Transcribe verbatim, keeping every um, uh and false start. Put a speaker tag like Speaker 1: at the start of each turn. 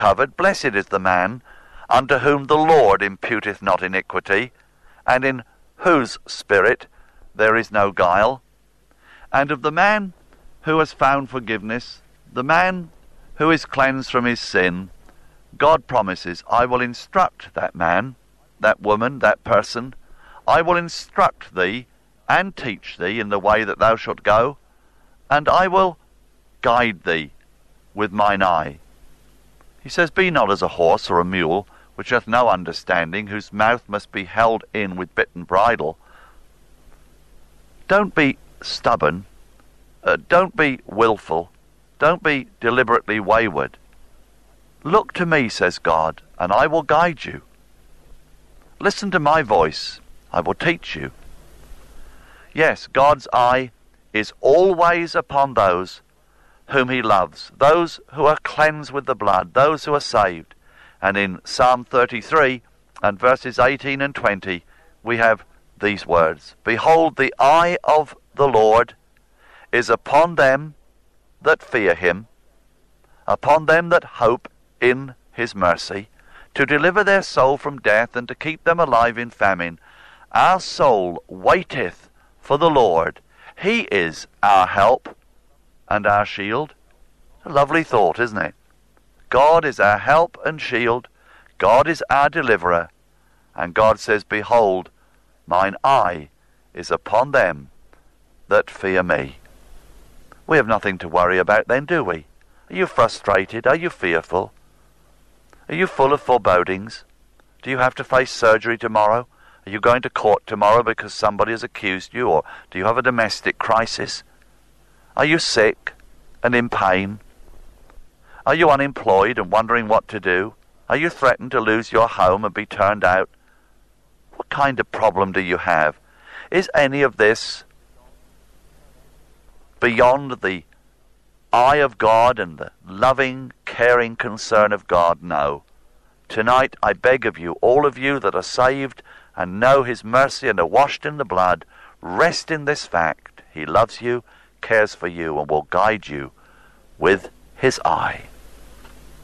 Speaker 1: covered. Blessed is the man unto whom the Lord imputeth not iniquity, and in whose spirit there is no guile. And of the man who has found forgiveness, the man who is cleansed from his sin, God promises, I will instruct that man, that woman, that person. I will instruct thee and teach thee in the way that thou shalt go, and I will guide thee with mine eye. He says, be not as a horse or a mule, which hath no understanding, whose mouth must be held in with bit and bridle. Don't be stubborn. Uh, don't be willful. Don't be deliberately wayward. Look to me, says God, and I will guide you. Listen to my voice. I will teach you. Yes, God's eye is always upon those whom he loves, those who are cleansed with the blood, those who are saved. And in Psalm thirty-three and verses eighteen and twenty, we have these words, behold, the eye of the Lord is upon them that fear him, upon them that hope in his mercy, to deliver their soul from death and to keep them alive in famine. Our soul waiteth for the Lord. He is our help and our shield. A lovely thought, isn't it? God is our help and shield. God is our deliverer. And God says, behold, mine eye is upon them that fear me. We have nothing to worry about then, do we? Are you frustrated? Are you fearful? Are you full of forebodings? Do you have to face surgery tomorrow? Are you going to court tomorrow because somebody has accused you? Or do you have a domestic crisis? Are you sick and in pain? Are you unemployed and wondering what to do? Are you threatened to lose your home and be turned out? What kind of problem do you have? Is any of this beyond the eye of God and the loving, caring concern of God? No. Tonight I beg of you, all of you that are saved and know his mercy and are washed in the blood, rest in this fact. He loves you, cares for you, and will guide you with his eye.